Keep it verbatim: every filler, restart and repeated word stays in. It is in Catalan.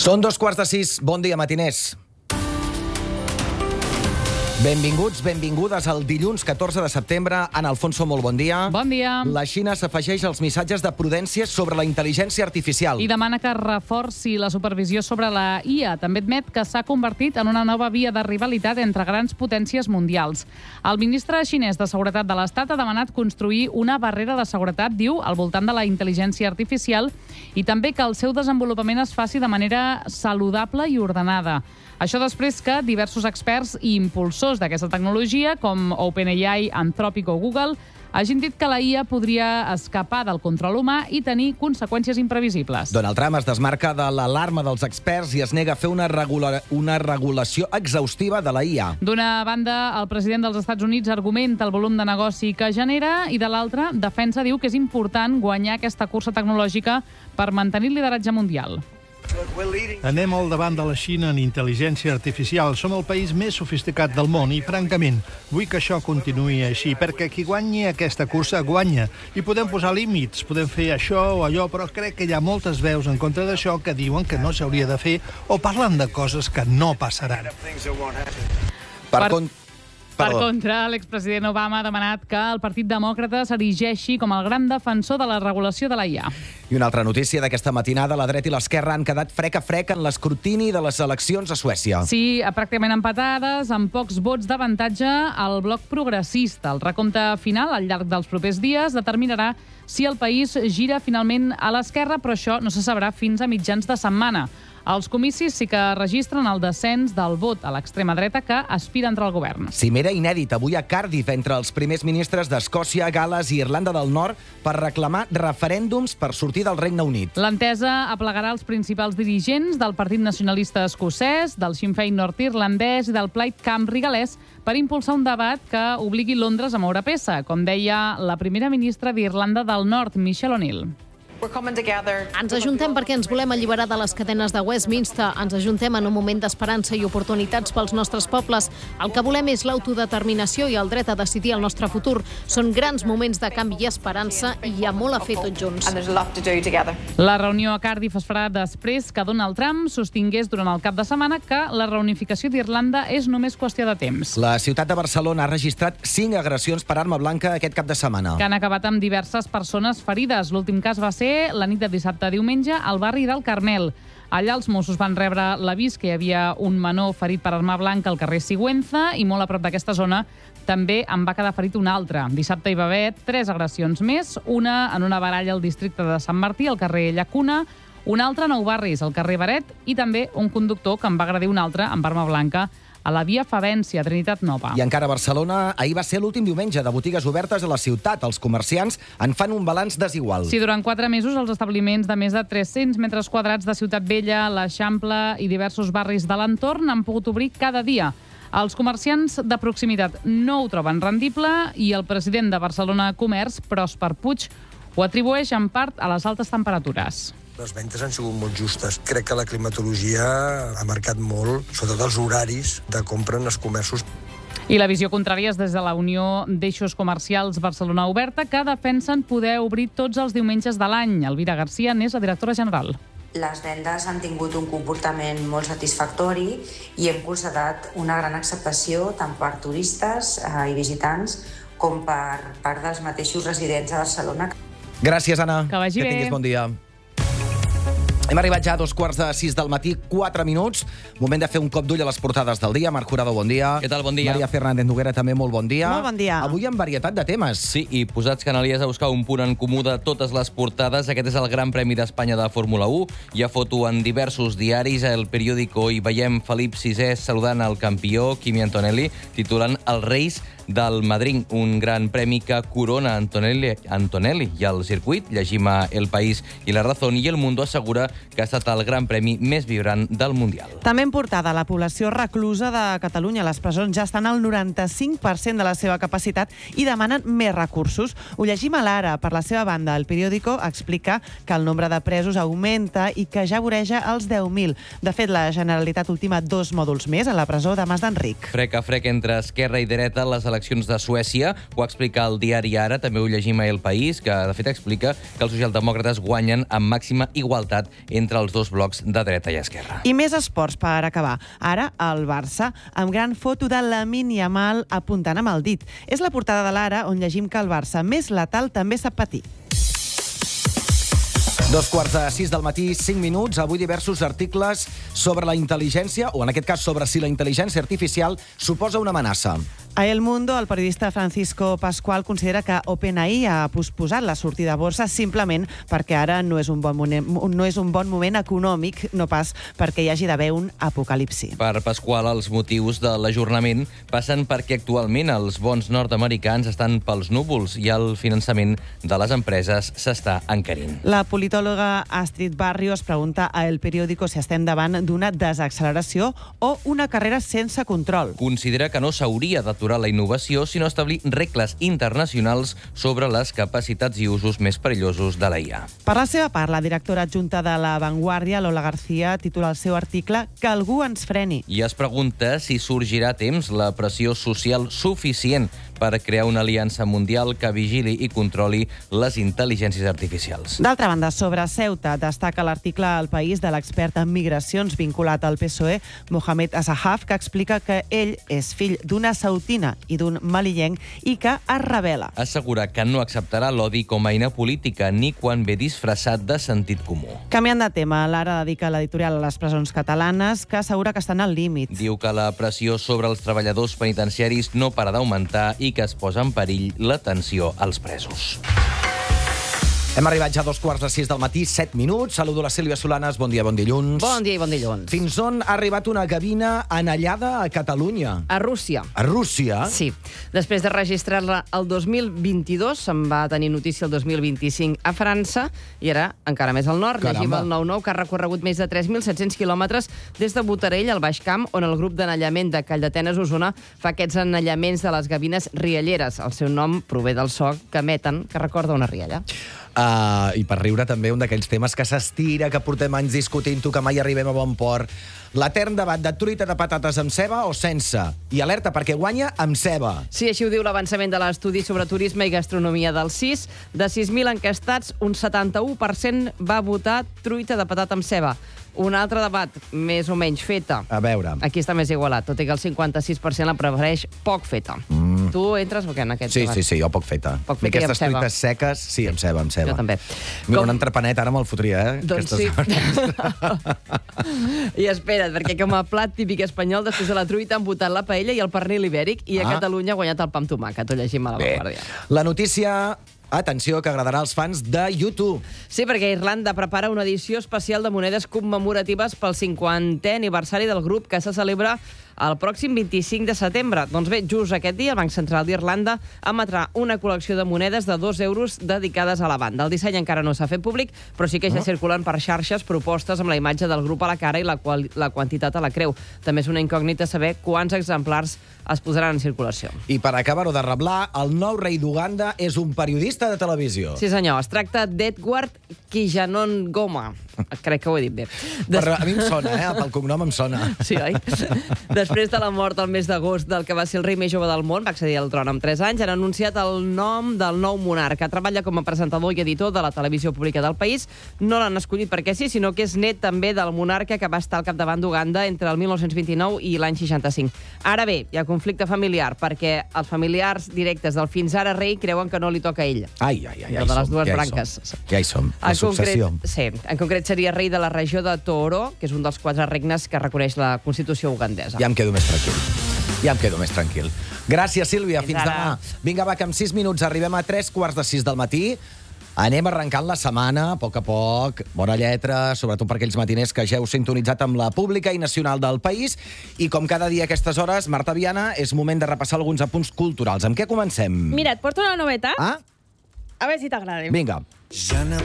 Són dos quarts de sis. Bon dia, matiners. Benvinguts, benvingudes al dilluns catorze de setembre. Ana Alfonso, molt bon dia. Bon dia. La Xina s'afegeix als missatges de prudència sobre la intel·ligència artificial. I demana que reforci la supervisió sobre la I A. També admet que s'ha convertit en una nova via de rivalitat entre grans potències mundials. El ministre xinès de Seguretat de l'Estat ha demanat construir una barrera de seguretat, diu, al voltant de la intel·ligència artificial i també que el seu desenvolupament es faci de manera saludable i ordenada. Això després que diversos experts i impulsors d'aquesta tecnologia, com OpenAI, Anthropic o Google, hagin dit que la I A podria escapar del control humà i tenir conseqüències imprevisibles. Donald Trump es desmarca de l'alarma dels experts i es nega a fer una, regula una regulació exhaustiva de la I A. D'una banda, el president dels Estats Units argumenta el volum de negoci que genera i de l'altra, defensa, diu que és important guanyar aquesta cursa tecnològica per mantenir el lideratge mundial. Anem al davant de la Xina en intel·ligència artificial. Som el país més sofisticat del món i, francament, vull que això continuï així, perquè qui guanyi aquesta cursa guanya. I podem posar límits, podem fer això o allò, però crec que hi ha moltes veus en contra d'això que diuen que no s'hauria de fer o parlen de coses que no passaran. Per, per... Con... Per contra, l'expresident Obama ha demanat que el Partit Demòcrata s'erigeixi com el gran defensor de la regulació de la I A. I una altra notícia d'aquesta matinada, la dreta i l'esquerra han quedat frec a frec en l'escrutini de les eleccions a Suècia. Sí, pràcticament empatades, amb pocs vots d'avantatge al bloc progressista. El recompte final, al llarg dels propers dies, determinarà si el país gira finalment a l'esquerra, però això no se sabrà fins a mitjans de setmana. Els comicis sí que registren el descens del vot a l'extrema dreta que aspira a entrar al govern. Cimera inèdit avui a Cardiff entre els primers ministres d'Escòcia, Gal·les i Irlanda del Nord per reclamar referèndums per sortir del Regne Unit. L'entesa aplegarà els principals dirigents del Partit Nacionalista Escocès, del Sinn Féin nord-irlandès i del Plaid Cymru galès per impulsar un debat que obligui Londres a moure peça, com deia la primera ministra d'Irlanda del Nord, Michelle O'Neill. Ens ajuntem perquè ens volem alliberar de les cadenes de Westminster. Ens ajuntem en un moment d'esperança i oportunitats pels nostres pobles. El que volem és l'autodeterminació i el dret a decidir el nostre futur. Són grans moments de canvi i esperança i hi ha molt a fer tots junts. La reunió a Cardiff es farà després que Donald Trump sostingués durant el cap de setmana que la reunificació d'Irlanda és només qüestió de temps. La ciutat de Barcelona ha registrat cinc agressions per arma blanca aquest cap de setmana. Que han acabat amb diverses persones ferides. L'últim cas va ser la nit de dissabte a diumenge al barri del Carmel. Allà els Mossos van rebre l'avís que hi havia un menor ferit per arma blanca al carrer Sigüenza i molt a prop d'aquesta zona també en va quedar ferit un altre. Dissabte hi va haver tres agressions més, una en una baralla al districte de Sant Martí, al carrer Llacuna, una altra a Nou Barris, al carrer Beret, i també un conductor que en va agredir un altre amb arma blanca a la via Favència, Trinitat Nova. I encara a Barcelona, ahir va ser l'últim diumenge de botigues obertes a la ciutat. Els comerciants en fan un balanç desigual. Sí, durant quatre mesos els establiments de més de tres-cents metres quadrats de Ciutat Vella, l'Eixample i diversos barris de l'entorn han pogut obrir cada dia. Els comerciants de proximitat no ho troben rendible i el president de Barcelona Comerç, Pròsper Puig, ho atribueix en part a les altes temperatures. Les ventes han sigut molt justes. Crec que la climatologia ha marcat molt, sobretot els horaris de compra en els comerços. I la visió contrària és des de la Unió d'Eixos Comercials Barcelona Oberta, que defensen poder obrir tots els diumenges de l'any. Elvira Garcia n'és la directora general. Les vendes han tingut un comportament molt satisfactori i hem constatat una gran acceptació tant per turistes eh, i visitants com per part dels mateixos residents a Barcelona. Gràcies, Anna. Que vagi bé. Que tinguis bon dia. Hem arribat ja a dos quarts de sis del matí, quatre minuts. Moment de fer un cop d'ull a les portades del dia. Marc Jurado, bon dia. Què tal, bon dia. Maria Fernández Noguera, també molt bon dia. Molt bon dia. Avui amb varietat de temes. Sí, i posats canalies a buscar un punt en comú de totes les portades. Aquest és el Gran Premi d'Espanya de Fórmula u. Hi ha foto en diversos diaris. El periòdico hi veiem Felip sisè saludant el campió, Kimi Antonelli, titulant els Reis del Madrid, un gran premi que corona Antonelli, Antonelli i el circuit. Llegim a El País i La Razón, i El Mundo assegura que ha estat el gran premi més vibrant del Mundial. També en portada, la població reclusa de Catalunya. Les presons ja estan al noranta-cinc per cent de la seva capacitat i demanen més recursos. Ho llegim a l'Ara. Per la seva banda, el periòdico explica que el nombre de presos augmenta i que ja voreja els deu mil. De fet, la Generalitat ultima dos mòduls més a la presó de Mas d'Enric. Frec a frec entre esquerra i dreta, les eleccions eleccions de Suècia. Ho explica el diari Ara, també ho llegim a El País, que de fet explica que els socialdemòcrates guanyen amb màxima igualtat entre els dos blocs de dreta i esquerra. I més esports per acabar. Ara, el Barça, amb gran foto de Lamine Yamal apuntant amb el dit. És la portada de l'Ara, on llegim que el Barça més letal també sap patir. Dos quarts de sis del matí, cinc minuts. Avui diversos articles sobre la intel·ligència, o en aquest cas sobre si la intel·ligència artificial suposa una amenaça. A El Mundo, el periodista Francisco Pascual considera que OpenAI ha posposat la sortida a borsa simplement perquè ara no és un bon moment, no és un bon moment econòmic, no pas perquè hi hagi d'haver un apocalipsi. Per Pasqual, els motius de l'ajornament passen perquè actualment els bons nord-americans estan pels núvols i el finançament de les empreses s'està encarint. La politòloga Astrid Barrio es pregunta a El Periódico si estem davant d'una desacceleració o una carrera sense control. Considera que no s'hauria d'aturar la innovació, sinó establir regles internacionals sobre les capacitats i usos més perillosos de la I A. Per la seva part, la directora adjunta de La Vanguardia, Lola García, titula el seu article "Que algú ens freni". I es pregunta si sorgirà a temps la pressió social suficient per crear una aliança mundial que vigili i controli les intel·ligències artificials. D'altra banda, sobre Ceuta, destaca l'article al País de l'expert en migracions vinculat al P S O E, Mohamed Azahaf, que explica que ell és fill d'una sautina i d'un malillenc i que es rebel·la. Assegura que no acceptarà l'odi com a eina política ni quan ve disfressat de sentit comú. Canviant de tema, l'Ara dedica l'editorial a les presons catalanes, que assegura que estan al límit. Diu que la pressió sobre els treballadors penitenciaris no para d'augmentar i que es posa en perill l'atenció als presos. Hem arribat ja a dos quarts de sis del matí, set minuts. Saludo la Sílvia Solanes. Bon dia, bon dilluns. Bon dia i bon dilluns. Fins on ha arribat una gavina anellada a Catalunya? A Rússia. A Rússia? Sí. Després de registrar-la el dos mil vint-i-dos, se'n va tenir notícia el dos mil vint-i-cinc a França, i ara encara més al nord. Caramba. Llegim el nou nou, que ha recorregut més de tres mil set-cents quilòmetres des de Botarell, al Baix Camp, on el grup d'anellament de Calldetenes, Osona, fa aquests anellaments de les gavines rialleres. El seu nom prové del so que emeten, que recorda una rialla. Uh, I per riure també un d'aquells temes que s'estira, que portem anys discutint-ho, que mai arribem a bon port. L'etern debat de truita de patates amb ceba o sense. I alerta, perquè guanya amb ceba. Sí, així ho diu l'avançament de l'estudi sobre turisme i gastronomia del C I S. De sis mil enquestats, un setanta-u per cent va votar truita de patata amb ceba. Un altre debat, més o menys feta. A veure. Aquí està més igualat, tot i que el cinquanta-sis per cent la prefereix poc feta. Mm. Tu entres o què en aquest sí, debat? Sí, sí, jo poc feta. Poc feta i amb aquestes ceba. truites seques, sí, amb ceba, amb ceba. Jo també. Mira, Com... un entrepanet ara me'l fotria, eh? Doncs sí. I espera't, perquè com a plat típic espanyol, després de la truita han votat la paella i el pernil ibèric, i a Ah. Catalunya ha guanyat el pa amb tomàquet. Ho llegim a La Vanguardia. La notícia... Atenció, que agradarà als fans de YouTube. Sí, perquè Irlanda prepara una edició especial de monedes commemoratives pel cinquantè aniversari del grup, que se celebra el pròxim vint-i-cinc de setembre. Doncs bé, just aquest dia el Banc Central d'Irlanda emetrà una col·lecció de monedes de dos euros dedicades a la banda. El disseny encara no s'ha fet públic, però sí que ja circulen per xarxes propostes amb la imatge del grup a la cara i la, qual, la quantitat a la creu. També és una incògnita saber quants exemplars es posaran en circulació. I per acabar-ho de reblar, el nou rei d'Uganda és un periodista de televisió. Sí, senyor. Es tracta d'Edward Kijanon Goma. Crec que ho he dit bé. Des... Per, a mi em sona, eh? Pel cognom em sona. Sí, oi? Després de la mort al mes d'agost del que va ser el rei més jove del món, va accedir al tron amb tres anys, han anunciat el nom del nou monarca. Treballa com a presentador i editor de la televisió pública del país. No l'han escollit perquè sí, sinó que és net també del monarca que va estar al capdavant d'Uganda entre el mil nou-cents vint-i-nou i l'any seixanta-cinc. Ara bé, hi ha conflicte familiar, perquè els familiars directes del fins ara rei creuen que no li toca a ell. Ai, ai, ai, ja de les som, dues ja branques. Som. Ja hi som, la En successió. concret, sí, en concret seria rei de la regió de Tooro, que és un dels quatre regnes que reconeix la Constitució ugandesa. Ja em quedo més tranquil. Ja em quedo més tranquil. Gràcies, Sílvia. Fins Fins ara. demà. Vinga, va, que en sis minuts arribem a tres quarts de sis del matí. Anem arrencant la setmana, a poc a poc, bona lletra, sobretot per aquells matiners que ja heu sintonitzat amb la pública i nacional del país. I com cada dia a aquestes hores, Marta Viana, és moment de repassar alguns apunts culturals. Amb què comencem? Mira, et porto una novetat. Ah? A veure si t'agrada. Vinga. Je ne